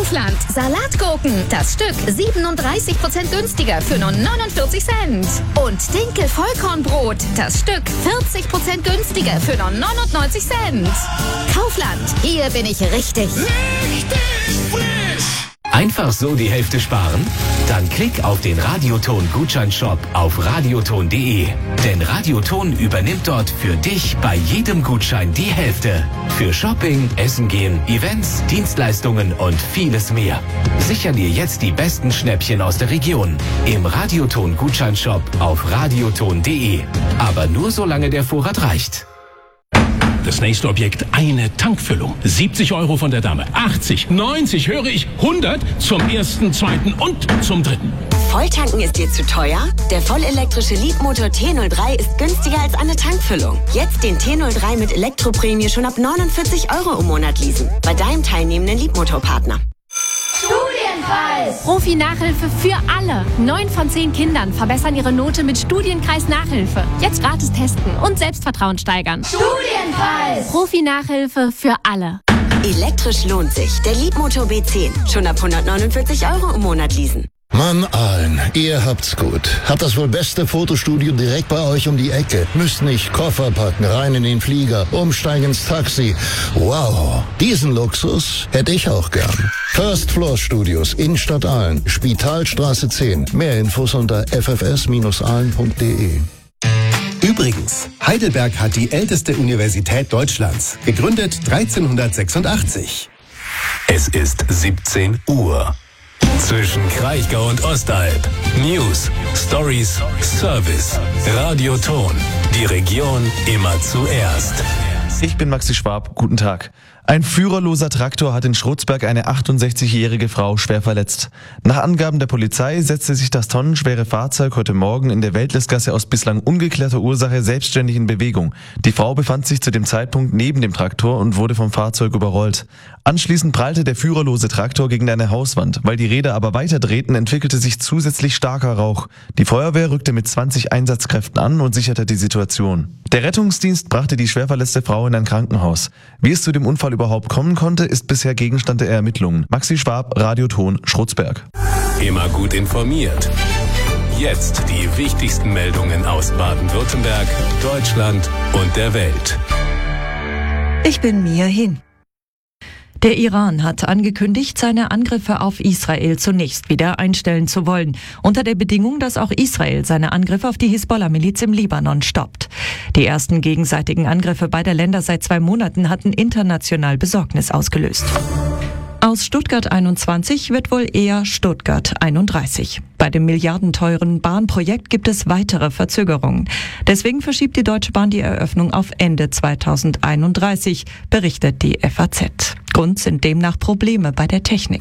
Kaufland. Salatgurken. Das Stück 37% günstiger für nur 49 Cent. Und Dinkel-Vollkornbrot. Das Stück 40% günstiger für nur 99 Cent. Kaufland. Hier bin ich richtig. Einfach so die Hälfte sparen? Dann klick auf den Radioton-Gutscheinshop auf radioton.de. Denn Radioton übernimmt dort für dich bei jedem Gutschein die Hälfte. Für Shopping, Essen gehen, Events, Dienstleistungen und vieles mehr. Sicher dir jetzt die besten Schnäppchen aus der Region. Im Radioton-Gutscheinshop auf radioton.de. Aber nur solange der Vorrat reicht. Das nächste Objekt, eine Tankfüllung. 70 € von der Dame, 80, 90, höre ich, 100 zum ersten, zweiten und zum dritten. Volltanken ist dir zu teuer? Der vollelektrische Leadmotor T03 ist günstiger als eine Tankfüllung. Jetzt den T03 mit Elektroprämie schon ab 49 € im Monat leasen. Bei deinem teilnehmenden Leadmotorpartner. Studienkreis! Profi-Nachhilfe für alle. 9 von 10 Kindern verbessern ihre Note mit Studienkreis-Nachhilfe. Jetzt gratis testen und Selbstvertrauen steigern. Studienkreis! Profi-Nachhilfe für alle. Elektrisch lohnt sich. Der Leadmotor B10. Schon ab 149 € im Monat leasen. Mann, Aalen, ihr habt's gut. Habt das wohl beste Fotostudio direkt bei euch um die Ecke. Müsst nicht Koffer packen, rein in den Flieger, umsteigen ins Taxi. Wow, diesen Luxus hätte ich auch gern. First Floor Studios, Innenstadt Aalen, Spitalstraße 10. Mehr Infos unter ffs-aalen.de. Übrigens, Heidelberg hat die älteste Universität Deutschlands, gegründet 1386. Es ist 17 Uhr. Zwischen Kraichgau und Ostalb. News, Stories, Service. Radioton. Die Region immer zuerst. Ich bin Maxi Schwab. Guten Tag. Ein führerloser Traktor hat in Schrutzberg eine 68-jährige Frau schwer verletzt. Nach Angaben der Polizei setzte sich das tonnenschwere Fahrzeug heute Morgen in der Weltlesgasse aus bislang ungeklärter Ursache selbstständig in Bewegung. Die Frau befand sich zu dem Zeitpunkt neben dem Traktor und wurde vom Fahrzeug überrollt. Anschließend prallte der führerlose Traktor gegen eine Hauswand. Weil die Räder aber weiter drehten, entwickelte sich zusätzlich starker Rauch. Die Feuerwehr rückte mit 20 Einsatzkräften an und sicherte die Situation. Der Rettungsdienst brachte die schwerverletzte Frau in ein Krankenhaus. Wie es zu dem Unfall überhaupt kommen konnte, ist bisher Gegenstand der Ermittlungen. Maxi Schwab, Radioton, Schrutzberg. Immer gut informiert. Jetzt die wichtigsten Meldungen aus Baden-Württemberg, Deutschland und der Welt. Ich bin Mia Hin. Der Iran hat angekündigt, seine Angriffe auf Israel zunächst wieder einstellen zu wollen, unter der Bedingung, dass auch Israel seine Angriffe auf die Hisbollah-Miliz im Libanon stoppt. Die ersten gegenseitigen Angriffe beider Länder seit 2 Monaten hatten international Besorgnis ausgelöst. Aus Stuttgart 21 wird wohl eher Stuttgart 31. Bei dem milliardenteuren Bahnprojekt gibt es weitere Verzögerungen. Deswegen verschiebt die Deutsche Bahn die Eröffnung auf Ende 2031, berichtet die FAZ. Grund sind demnach Probleme bei der Technik.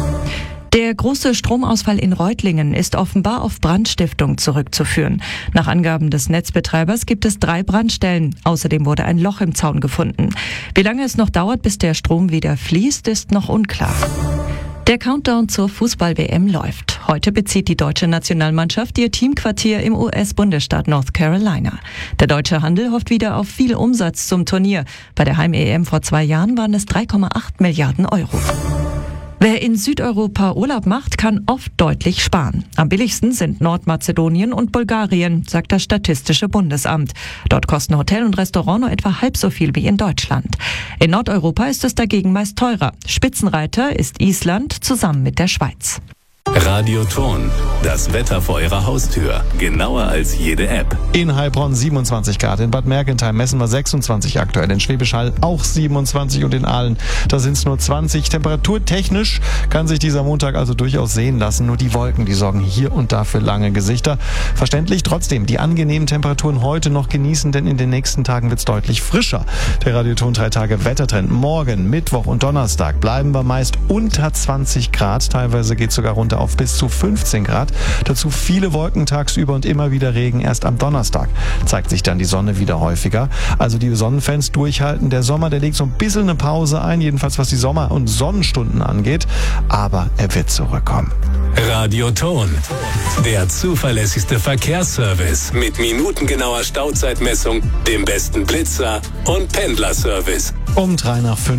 Der große Stromausfall in Reutlingen ist offenbar auf Brandstiftung zurückzuführen. Nach Angaben des Netzbetreibers gibt es 3 Brandstellen. Außerdem wurde ein Loch im Zaun gefunden. Wie lange es noch dauert, bis der Strom wieder fließt, ist noch unklar. Der Countdown zur Fußball-WM läuft. Heute bezieht die deutsche Nationalmannschaft ihr Teamquartier im US-Bundesstaat North Carolina. Der deutsche Handel hofft wieder auf viel Umsatz zum Turnier. Bei der Heim-EM vor 2 Jahren waren es 3,8 Milliarden Euro. Wer in Südeuropa Urlaub macht, kann oft deutlich sparen. Am billigsten sind Nordmazedonien und Bulgarien, sagt das Statistische Bundesamt. Dort kosten Hotel und Restaurant nur etwa halb so viel wie in Deutschland. In Nordeuropa ist es dagegen meist teurer. Spitzenreiter ist Island zusammen mit der Schweiz. Radioton. Das Wetter vor Ihrer Haustür. Genauer als jede App. In Heilbronn 27 Grad, in Bad Mergentheim messen wir 26 aktuell, in Schwäbisch Hall auch 27 und in Aalen, da sind es nur 20. Temperaturtechnisch kann sich dieser Montag also durchaus sehen lassen. Nur die Wolken, die sorgen hier und da für lange Gesichter. Verständlich trotzdem, die angenehmen Temperaturen heute noch genießen, denn in den nächsten Tagen wird es deutlich frischer. Der Radioton 3 Tage Wettertrend. Morgen, Mittwoch und Donnerstag bleiben wir meist unter 20 Grad. Teilweise geht es sogar runter auf bis zu 15 Grad. Dazu viele Wolken tagsüber und immer wieder Regen. Erst am Donnerstag zeigt sich dann die Sonne wieder häufiger. Also die Sonnenfans durchhalten. Der Sommer, der legt so ein bisschen eine Pause ein, jedenfalls was die Sommer- und Sonnenstunden angeht. Aber er wird zurückkommen. Radioton. Der zuverlässigste Verkehrsservice mit minutengenauer Stauzeitmessung, dem besten Blitzer und Pendlerservice. Um 3 nach 5.